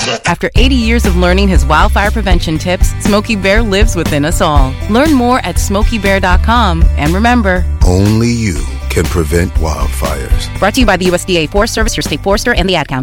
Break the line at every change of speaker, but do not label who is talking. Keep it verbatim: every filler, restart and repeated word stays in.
After eighty years of learning his wildfire prevention tips, Smokey Bear lives within us all. Learn more at smokey bear dot com. And remember,
only you can prevent wildfires.
Brought to you by the U S D A Forest Service, your state forester, and the Ad Council.